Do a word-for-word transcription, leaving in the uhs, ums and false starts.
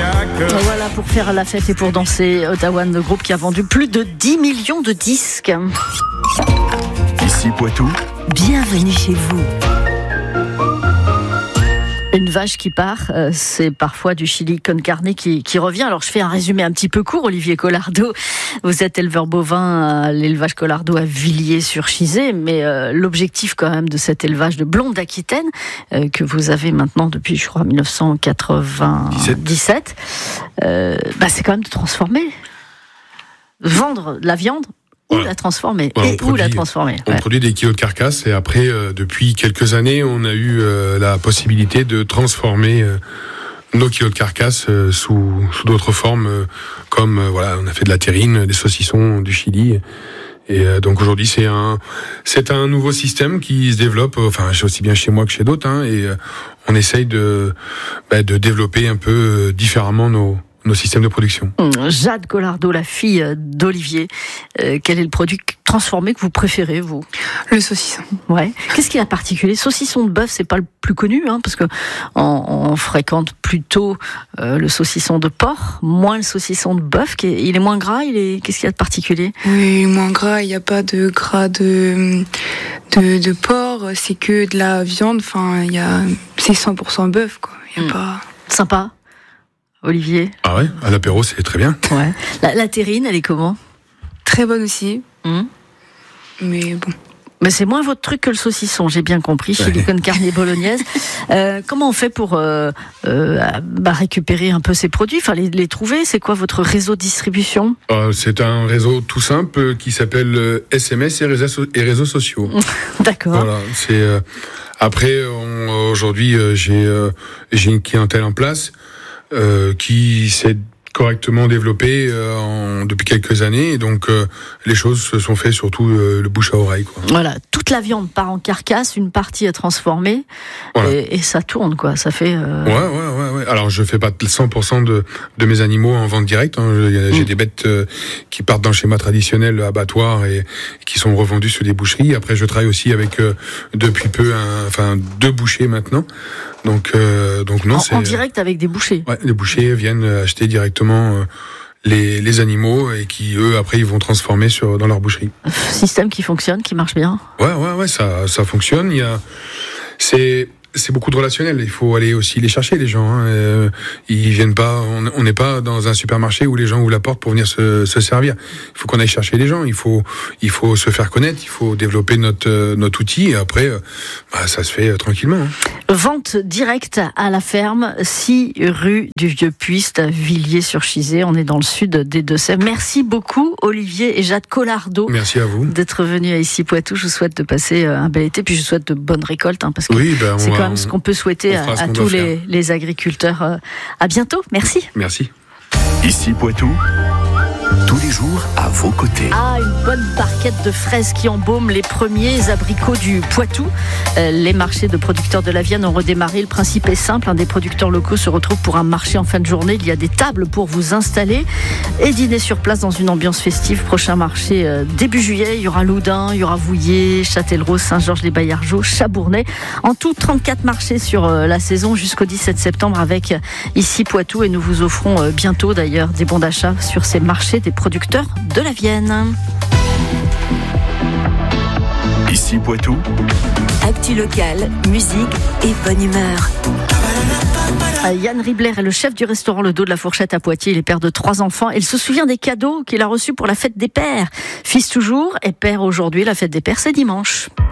Et voilà, pour faire la fête et pour danser, Ottawa, le groupe qui a vendu plus de dix millions de disques. Ici Poitou. Bienvenue chez vous. Une vache qui part, euh, c'est parfois du chili con carne qui, qui revient. Alors je fais un résumé un petit peu court. Olivier Collardeau, vous êtes éleveur bovin à l'élevage Collardeau à Villiers-sur-Chizé, mais euh, l'objectif quand même de cet élevage de blondes d'Aquitaine, euh, que vous avez maintenant depuis, je crois, dix-neuf cent quatre-vingt-dix-sept, euh, bah, c'est quand même de transformer, vendre de la viande. Ou voilà. la transformer voilà, et produit, où la transformer. On ouais. produit des kilos de carcasses et après, euh, depuis quelques années, on a eu euh, la possibilité de transformer euh, nos kilos de carcasses euh, sous, sous d'autres formes, euh, comme euh, voilà, on a fait de la terrine, des saucissons, du chili. Et euh, donc aujourd'hui, c'est un c'est un nouveau système qui se développe. Euh, enfin, aussi bien chez moi que chez d'autres. Hein, et euh, on essaye de bah, de développer un peu euh, différemment nos nos systèmes de production. Jade Collardeau, la fille d'Olivier, euh, quel est le produit transformé que vous préférez, vous ? Le saucisson. Ouais. Qu'est-ce qu'il y a de particulier ? Saucisson de bœuf, c'est pas le plus connu, hein, parce que on, on fréquente plutôt euh, le saucisson de porc, moins le saucisson de bœuf. Qui est, il est moins gras. Il est. Qu'est-ce qu'il y a de particulier ? Oui, moins gras. Il n'y a pas de gras de de, de porc. C'est que de la viande. Enfin, il y a. C'est cent pour cent bœuf, quoi. Il y a mmh. pas. Sympa. Olivier. Ah ouais, à l'apéro, c'est très bien. Ouais. La, la terrine, elle est comment ? Très bonne aussi. Mmh. Mais bon. Mais c'est moins votre truc que le saucisson, j'ai bien compris, chez les con carne bolognaise. Euh, comment on fait pour euh, euh, bah, récupérer un peu ces produits, enfin les, les trouver ? C'est quoi votre réseau de distribution ? euh, C'est un réseau tout simple qui s'appelle S M S et réseaux, et réseaux sociaux. D'accord. Voilà, c'est euh, après on, aujourd'hui euh, j'ai euh, j'ai une clientèle en place. Euh, qui s'est correctement développé euh, en, depuis quelques années, et donc euh, les choses se sont faites surtout euh, le bouche à oreille, quoi. Voilà, toute la viande part en carcasse, une partie est transformée, voilà. et, et ça tourne, quoi. Ça fait. Euh... Ouais, ouais, ouais, ouais. Alors je fais pas cent pour cent de de mes animaux en vente directe. Hein. J'ai mmh. des bêtes euh, qui partent dans le schéma traditionnel abattoir et, et qui sont revendues sur des boucheries. Après, je travaille aussi avec euh, depuis peu, un, enfin deux bouchers maintenant. Donc, euh, donc non, en, c'est en direct avec des bouchers. Ouais, les bouchers viennent acheter directement euh, les, les animaux et qui eux après ils vont transformer sur dans leur boucherie. Système qui fonctionne, qui marche bien. Ouais, ouais, ouais, ça, ça fonctionne. Il y a, c'est, c'est beaucoup de relationnel. Il faut aller aussi les chercher, les gens. Hein. Euh, ils viennent pas. On n'est pas dans un supermarché où les gens ouvrent la porte pour venir se, se servir. Il faut qu'on aille chercher les gens. Il faut, il faut se faire connaître. Il faut développer notre euh, notre outil. Et après, euh, bah, ça se fait euh, tranquillement. Hein. Vente directe à la ferme, six rue du Vieux-Puist, à Villiers-sur-Chizé. On est dans le sud des Deux-Sèvres. Merci beaucoup, Olivier et Jade Collardeau. Merci à vous d'être venus à Ici Poitou. Je vous souhaite de passer un bel été, puis je vous souhaite de bonnes récoltes, hein, parce que oui, ben, c'est va, quand même ce qu'on peut souhaiter à, à tous les, les agriculteurs. À bientôt. Merci. Merci. Ici Poitou. Tous les jours à vos côtés. Ah, une bonne barquette de fraises qui embaume les premiers abricots du Poitou. Euh, les marchés de producteurs de la Vienne ont redémarré. Le principe est simple. Un des producteurs locaux se retrouve pour un marché en fin de journée. Il y a des tables pour vous installer et dîner sur place dans une ambiance festive. Prochain marché euh, début juillet. Il y aura Loudun, il y aura Vouillé, Châtellerault, Saint-Georges-les-Baillargeaux, Chabournay. En tout, trente-quatre marchés sur euh, la saison jusqu'au dix-sept septembre avec euh, Ici Poitou. Et nous vous offrons euh, bientôt d'ailleurs des bons d'achat sur ces marchés des producteurs de la Vienne. Ici Poitou. Actu locale, musique et bonne humeur. Yann Ribler est le chef du restaurant Le Dos de la Fourchette à Poitiers. Il est père de trois enfants. Il se souvient des cadeaux qu'il a reçus pour la fête des pères. Fils toujours et père aujourd'hui. La fête des pères, c'est dimanche.